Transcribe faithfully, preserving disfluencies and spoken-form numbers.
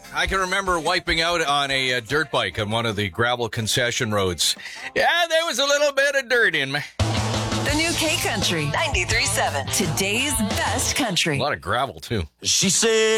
I can remember wiping out on a uh, dirt bike on one of the gravel concession roads. Yeah, there was a little bit of dirt in me. The new K-Country ninety-three point seven. Today's best country. A lot of gravel, too. She said